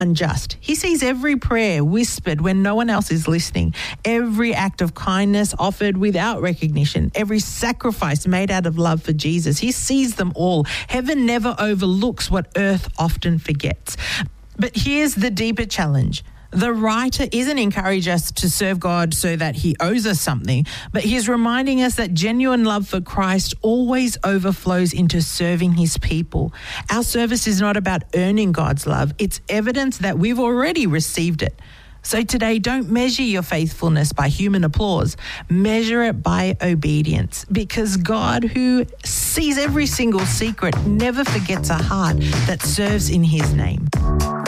unjust. He sees every prayer whispered when no one else is listening, every act of kindness offered without recognition, every sacrifice made out of love for Jesus. He sees them all. Heaven never overlooks what earth often forgets. But here's the deeper challenge. The writer isn't encouraging us to serve God so that he owes us something, but he's reminding us that genuine love for Christ always overflows into serving his people. Our service is not about earning God's love. It's evidence that we've already received it. So today, don't measure your faithfulness by human applause. Measure it by obedience, because God, who sees every single secret, never forgets a heart that serves in his name.